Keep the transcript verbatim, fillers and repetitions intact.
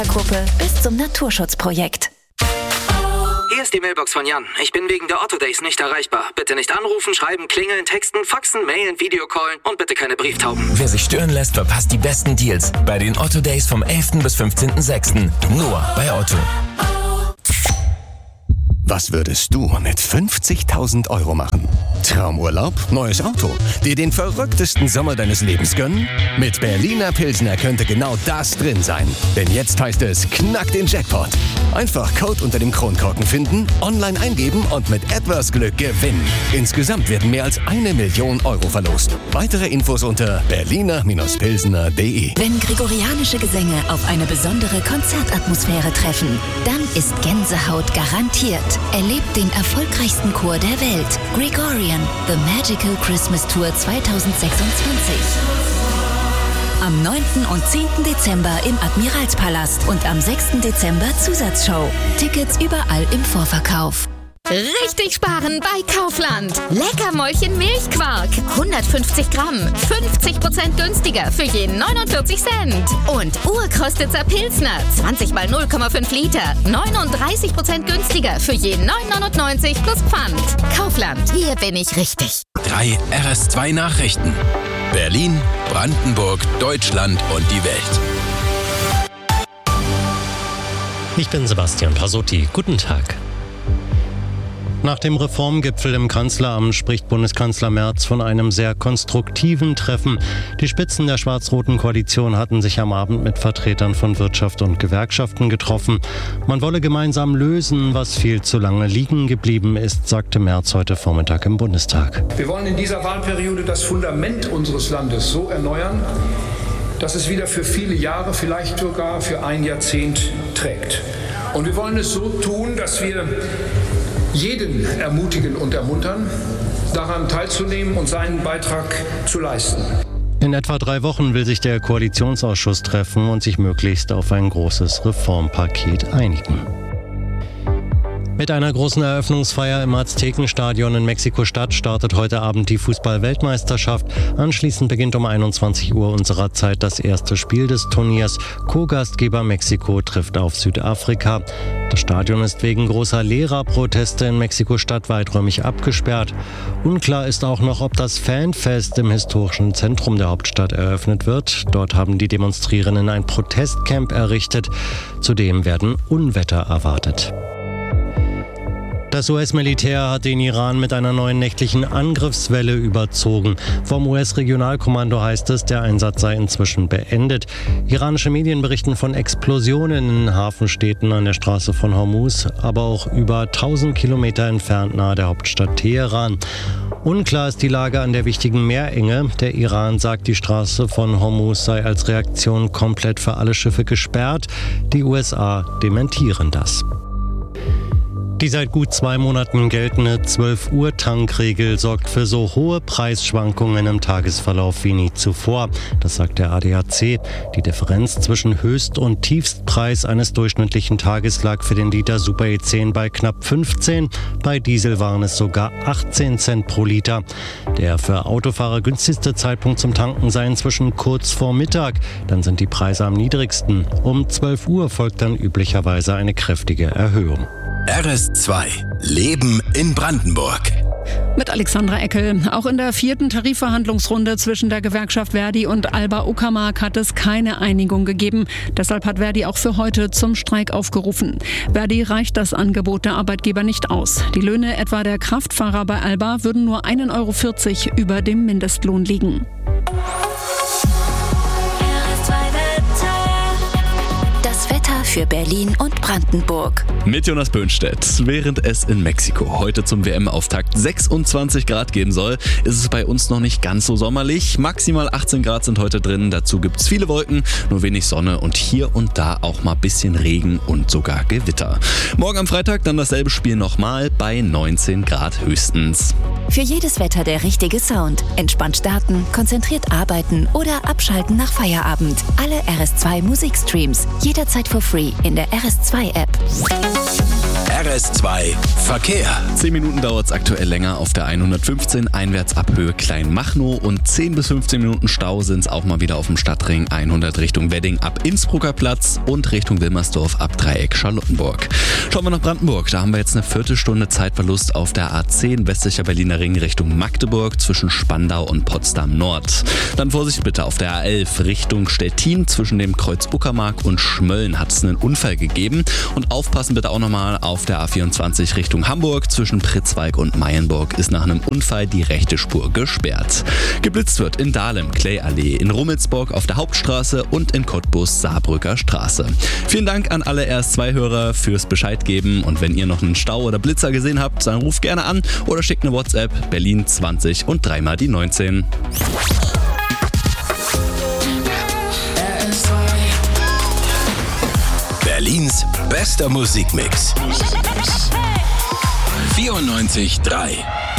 Gruppe bis zum Naturschutzprojekt. Hier ist die Mailbox von Jan. Ich bin wegen der Otto Days nicht erreichbar. Bitte nicht anrufen, schreiben, klingeln, texten, faxen, mailen, Videocallen und bitte keine Brieftauben. Wer sich stören lässt, verpasst die besten Deals bei den Otto Days vom elften bis fünfzehnten sechsten Nur bei Otto. Was würdest du mit fünfzigtausend Euro machen? Traumurlaub? Neues Auto? Dir den verrücktesten Sommer deines Lebens gönnen? Mit Berliner Pilsner könnte genau das drin sein. Denn jetzt heißt es, knack den Jackpot. Einfach Code unter dem Kronkorken finden, online eingeben und mit etwas Glück gewinnen. Insgesamt werden mehr als eine Million Euro verlost. Weitere Infos unter berliner Pilsner punkt de. Wenn gregorianische Gesänge auf eine besondere Konzertatmosphäre treffen, dann ist Gänsehaut garantiert. Erlebt den erfolgreichsten Chor der Welt, Gregorian, The Magical Christmas Tour zwanzig sechsundzwanzig. Am neunten und zehnten Dezember im Admiralspalast und am sechsten Dezember Zusatzshow. Tickets überall im Vorverkauf. Richtig sparen bei Kaufland. Leckermäulchen Milchquark. hundertfünfzig Gramm. fünfzig Prozent günstiger für je neunundvierzig Cent. Und Urkostitzer Pilsner. zwanzig mal null Komma fünf Liter. neununddreißig Prozent günstiger für je neun neunundneunzig plus Pfand. Kaufland. Hier bin ich richtig. Drei R S zwei Nachrichten. Berlin, Brandenburg, Deutschland und die Welt. Ich bin Sebastian Pasotti. Guten Tag. Nach dem Reformgipfel im Kanzleramt spricht Bundeskanzler Merz von einem sehr konstruktiven Treffen. Die Spitzen der schwarz-roten Koalition hatten sich am Abend mit Vertretern von Wirtschaft und Gewerkschaften getroffen. Man wolle gemeinsam lösen, was viel zu lange liegen geblieben ist, sagte Merz heute Vormittag im Bundestag. Wir wollen in dieser Wahlperiode das Fundament unseres Landes so erneuern, dass es wieder für viele Jahre, vielleicht sogar für ein Jahrzehnt trägt. Und wir wollen es so tun, dass wir jeden ermutigen und ermuntern, daran teilzunehmen und seinen Beitrag zu leisten. In etwa drei Wochen will sich der Koalitionsausschuss treffen und sich möglichst auf ein großes Reformpaket einigen. Mit einer großen Eröffnungsfeier im Aztekenstadion in Mexiko-Stadt startet heute Abend die Fußball-Weltmeisterschaft. Anschließend beginnt um einundzwanzig Uhr unserer Zeit das erste Spiel des Turniers. Co-Gastgeber Mexiko trifft auf Südafrika. Das Stadion ist wegen großer Lehrerproteste in Mexiko-Stadt weiträumig abgesperrt. Unklar ist auch noch, ob das Fanfest im historischen Zentrum der Hauptstadt eröffnet wird. Dort haben die Demonstrierenden ein Protestcamp errichtet. Zudem werden Unwetter erwartet. Das U S-Militär hat den Iran mit einer neuen nächtlichen Angriffswelle überzogen. Vom U S-Regionalkommando heißt es, der Einsatz sei inzwischen beendet. Iranische Medien berichten von Explosionen in Hafenstädten an der Straße von Hormuz, aber auch über tausend Kilometer entfernt nahe der Hauptstadt Teheran. Unklar ist die Lage an der wichtigen Meerenge. Der Iran sagt, die Straße von Hormuz sei als Reaktion komplett für alle Schiffe gesperrt. Die U S A dementieren das. Die seit gut zwei Monaten geltende zwölf Uhr Tankregel sorgt für so hohe Preisschwankungen im Tagesverlauf wie nie zuvor. Das sagt der A D A C. Die Differenz zwischen Höchst- und Tiefstpreis eines durchschnittlichen Tages lag für den Liter Super E zehn bei knapp fünfzehn. Bei Diesel waren es sogar achtzehn Cent pro Liter. Der für Autofahrer günstigste Zeitpunkt zum Tanken sei inzwischen kurz vor Mittag. Dann sind die Preise am niedrigsten. Um zwölf Uhr folgt dann üblicherweise eine kräftige Erhöhung. R S zwei. Leben in Brandenburg. Mit Alexandra Eckel. Auch in der vierten Tarifverhandlungsrunde zwischen der Gewerkschaft Verdi und Alba Uckermark hat es keine Einigung gegeben. Deshalb hat Verdi auch für heute zum Streik aufgerufen. Verdi reicht das Angebot der Arbeitgeber nicht aus. Die Löhne etwa der Kraftfahrer bei Alba würden nur ein Euro vierzig über dem Mindestlohn liegen. Für Berlin und Brandenburg. Mit Jonas Böhnstedt. Während es in Mexiko heute zum W M-Auftakt sechsundzwanzig Grad geben soll, ist es bei uns noch nicht ganz so sommerlich. Maximal achtzehn Grad sind heute drin. Dazu gibt es viele Wolken, nur wenig Sonne und hier und da auch mal ein bisschen Regen und sogar Gewitter. Morgen am Freitag dann dasselbe Spiel nochmal bei neunzehn Grad höchstens. Für jedes Wetter der richtige Sound. Entspannt starten, konzentriert arbeiten oder abschalten nach Feierabend. Alle R S zwei Musikstreams. Jederzeit for free in der R S zwei App. R S zwei Verkehr. zehn Minuten dauert es aktuell länger auf der hundertfünfzehn einwärts ab Höhe Kleinmachnow und zehn bis fünfzehn Minuten Stau sind es auch mal wieder auf dem Stadtring hundert Richtung Wedding ab Innsbrucker Platz und Richtung Wilmersdorf ab Dreieck Charlottenburg. Schauen wir nach Brandenburg, da haben wir jetzt eine Viertelstunde Zeitverlust auf der A zehn westlicher Berliner Ring Richtung Magdeburg zwischen Spandau und Potsdam Nord. Dann Vorsicht bitte auf der A elf Richtung Stettin zwischen dem Kreuz Uckermark und Schmölln hat es einen Unfall gegeben und aufpassen bitte auch nochmal auf der A vierundzwanzig Richtung Hamburg zwischen Pritzwalk und Mayenburg ist nach einem Unfall die rechte Spur gesperrt. Geblitzt wird in Dahlem Klayallee, in Rummelsburg auf der Hauptstraße und in Cottbus Saarbrücker Straße. Vielen Dank an alle R S zwei Hörer fürs Bescheid geben und wenn ihr noch einen Stau oder Blitzer gesehen habt, dann ruft gerne an oder schickt eine WhatsApp Berlin zwanzig und dreimal die neunzehn. Berlins bester Musikmix. vierundneunzig Komma drei